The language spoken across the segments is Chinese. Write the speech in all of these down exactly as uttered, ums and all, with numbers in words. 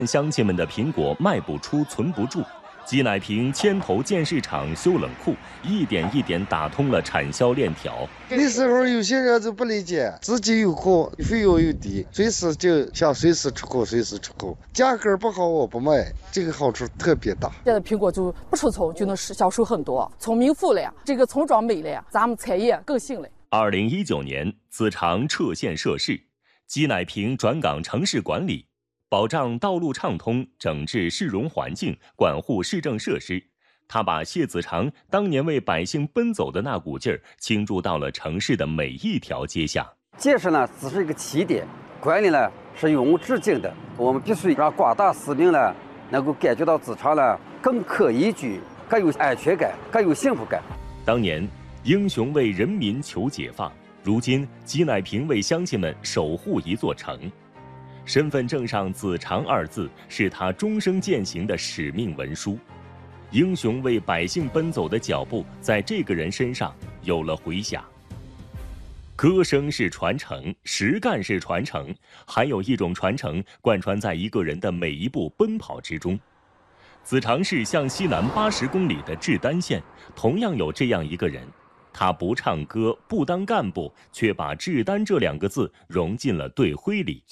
乡亲们的苹果卖不出，存不住。季乃平牵头建市场、修冷库，一点一点打通了产销链条。 那时候有些人就不理解，自己有货，费用又低，随时就想随时出口，随时出口，价格不好我不卖，这个好处特别大。 现在苹果就不出葱就能销售很多，从名副了呀，这个村庄美了呀，咱们产业更兴了。 二零一九年，子长撤县设市，季乃平转岗城市管理。保障道路畅通，整治市容环境，管护市政设施。他把谢子长当年为百姓奔走的那股劲儿倾注到了城市的每一条街巷。 建设呢只是一个起点，管理呢是永无止境的。我们必须让广大市民呢能够感觉到子长呢更可宜居，更有安全感，更有幸福感。 当年英雄为人民求解放，如今季乃平为乡亲们守护一座城。身份证上子长二字是他终生践行的使命文书，英雄为百姓奔走的脚步在这个人身上有了回响。歌声是传承，实干是传承，还有一种传承贯穿在一个人的每一步奔跑之中。子长市向西南八十公里的志丹县同样有这样一个人，他不唱歌，不当干部，却把志丹这两个字融进了队徽里。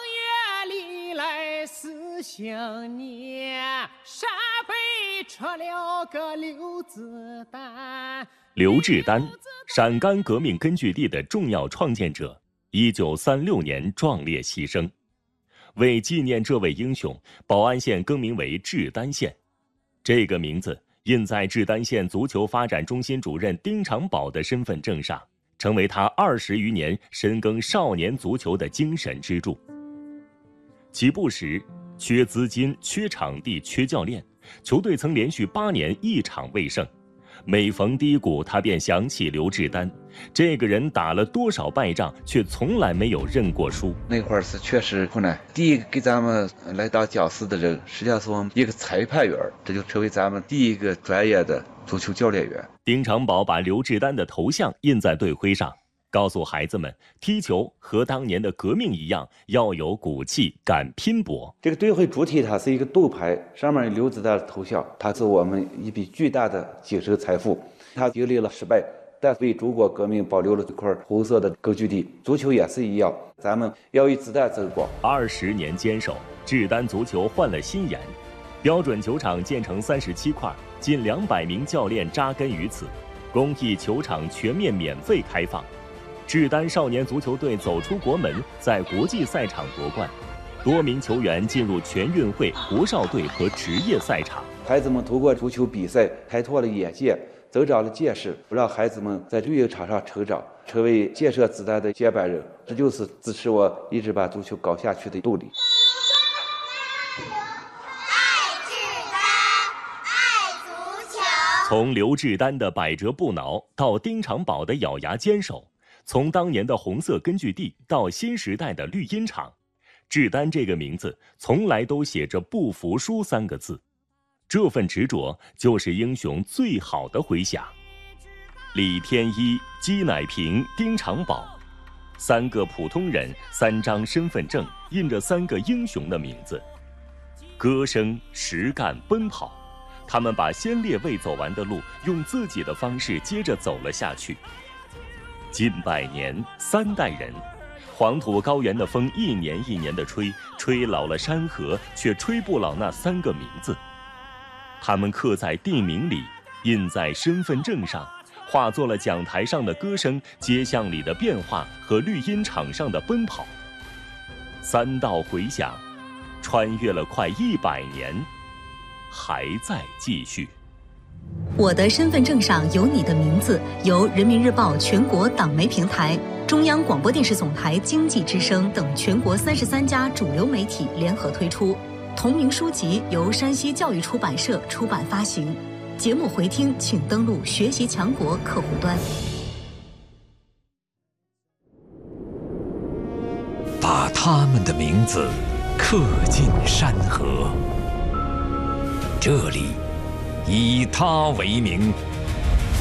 思想念，陕北出了个刘子丹。 刘志丹，陕甘革命根据地的重要创建者，一九三六年壮烈牺牲。为纪念这位英雄，宝安县更名为志丹县。这个名字印在志丹县足球发展中心主任丁长宝的身份证上，成为他二十余年深耕少年足球的精神支柱。起步时，缺资金、缺场地、缺教练，球队曾连续八年一场未胜。每逢低谷，他便想起刘志丹，这个人打了多少败仗，却从来没有认过输。 那会儿是确实困难。第一个给咱们来当讲师的人，实际上是我们一个裁判员，这就成为咱们第一个专业的足球教练员。 丁长宝把刘志丹的头像印在队徽上，告诉孩子们，踢球和当年的革命一样，要有骨气，敢拼搏。 这个队徽主体它是一个斗牌，上面有刘子丹的头像，它是我们一笔巨大的精神财富。它经历了失败，但为中国革命保留了这块红色的根据地。足球也是一样，咱们要以子弹争光。 二十年坚守，志丹足球换了新颜，标准球场建成三十七块，近两百名教练扎根于此，公益球场全面免费开放。志丹少年足球队走出国门，在国际赛场夺冠，多名球员进入全运会、国少队和职业赛场。 孩子们通过足球比赛开拓了眼界，增长了见识，让孩子们在绿茵场上成长，成为建设子丹的接班人。这就是支持我一直把足球搞下去的动力。 从刘志丹的百折不挠到丁长宝的咬牙坚守，从当年的红色根据地到新时代的绿茵场，志丹这个名字从来都写着不服输三个字。这份执着就是英雄最好的回响。李天一、姬乃平、丁长宝，三个普通人，三张身份证，印着三个英雄的名字。歌声、实干、奔跑，他们把先烈未走完的路，用自己的方式接着走了下去。近百年，三代人，黄土高原的风一年一年的吹，吹老了山河，却吹不老那三个名字。他们刻在地名里，印在身份证上，化作了讲台上的歌声，街巷里的变化和绿茵场上的奔跑。三道回响，穿越了快一百年，还在继续。 我的身份证上有你的名字，由人民日报全国党媒平台、中央广播电视总台经济之声等全国三十三家主流媒体联合推出。同名书籍由山西教育出版社出版发行。节目回听请登录学习强国客户端。 把他们的名字刻进山河，这里以他为名，